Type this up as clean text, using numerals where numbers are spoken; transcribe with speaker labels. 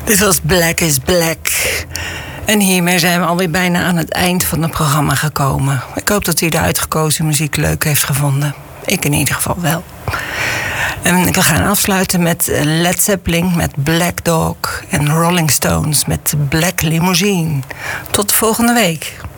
Speaker 1: Dit was Black is Black. En hiermee zijn we alweer bijna aan het eind van het programma gekomen. Ik hoop dat u de uitgekozen muziek leuk heeft gevonden. Ik in ieder geval wel. En we gaan afsluiten met Led Zeppelin met Black Dog en Rolling Stones met Black Limousine. Tot de volgende week.